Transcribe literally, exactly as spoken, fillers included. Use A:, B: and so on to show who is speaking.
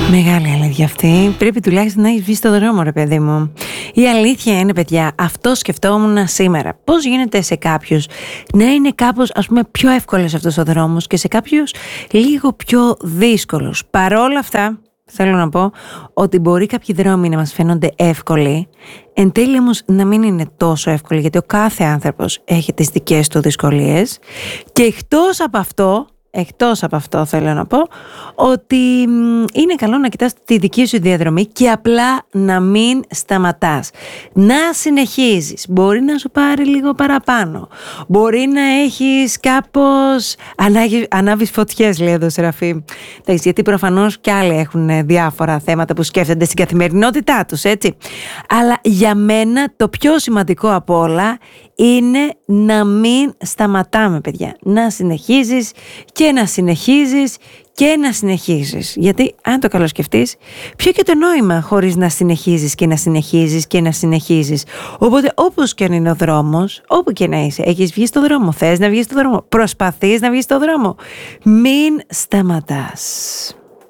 A: Μεγάλη αλήθεια αυτή. Πρέπει τουλάχιστον να έχει βγει στο δρόμο, ρε παιδί μου. Η αλήθεια είναι, παιδιά, αυτό σκεφτόμουν σήμερα. Πώς γίνεται σε κάποιους να είναι κάπως, ας πούμε, πιο εύκολος αυτός ο δρόμος και σε κάποιους λίγο πιο δύσκολος. Παρόλα αυτά, θέλω να πω ότι μπορεί κάποιοι δρόμοι να μας φαίνονται εύκολοι, εν τέλει όμως να μην είναι τόσο εύκολοι, γιατί ο κάθε άνθρωπος έχει τις δικές του δυσκολίες και εκτός από αυτό. Εκτός από αυτό θέλω να πω ότι είναι καλό να κοιτάς τη δική σου διαδρομή και απλά να μην σταματάς. Να συνεχίζεις. Μπορεί να σου πάρει λίγο παραπάνω. Μπορεί να έχεις κάπως ανάβεις φωτιές, λέει εδώ Σεραφή. Γιατί προφανώς κι άλλοι έχουν διάφορα θέματα που σκέφτονται στην καθημερινότητά τους, έτσι. Αλλά για μένα το πιο σημαντικό από όλα είναι να μην σταματάμε, παιδιά. Να συνεχίζεις και να συνεχίζεις και να συνεχίζεις. Γιατί αν το καλοσκεφτείς, ποιο και το νόημα χωρίς να συνεχίζεις και να συνεχίζεις και να συνεχίζεις. Οπότε όπως και αν είναι ο δρόμος, όπου και να είσαι, έχεις βγει στο δρόμο, θες να βγεις στο δρόμο, προσπαθείς να βγεις στο δρόμο, μην σταματάς.